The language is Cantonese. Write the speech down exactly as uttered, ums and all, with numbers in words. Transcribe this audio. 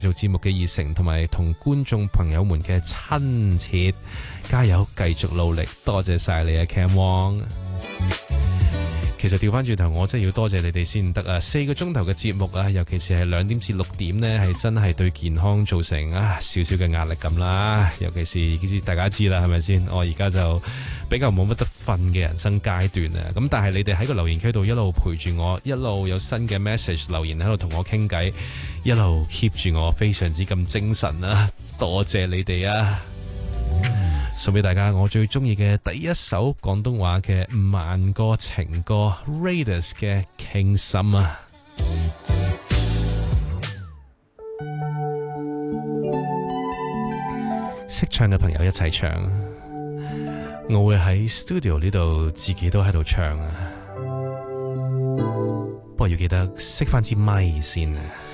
做節目嘅熱誠同埋同觀眾朋友們嘅親切，加油，繼續努力，多謝晒你啊 Cam Wong。其實調翻轉頭，我真係要多謝你哋先得啊！四個鐘頭嘅節目啊，尤其是係兩點至六點呢，係真係對健康造成啊少少嘅壓力咁啦。尤其是其實大家知啦，係咪先？我而家就比較冇乜得瞓嘅人生階段啊。咁但係你哋喺個留言區度一路陪住我，一路有新嘅 message 留言喺度同我傾偈，一路 keep 住我非常之咁精神啊！多謝你哋啊！送俾大家我最中意嘅第一首廣東話嘅慢歌情歌 Raiders 嘅傾心啊！識唱嘅朋友一齊唱，我會喺 studio 呢度自己都喺度唱啊！不過要記得熄返支咪先啊！